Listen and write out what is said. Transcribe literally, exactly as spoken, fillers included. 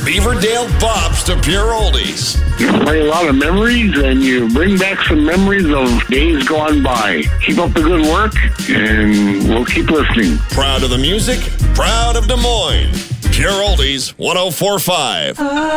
Beaverdale bops to pure oldies. You play a lot of memories, and you bring back some memories of days gone by. Keep up the good work, and we'll keep listening. Proud of the music, proud of Des Moines. Pure Oldies, one oh four point five.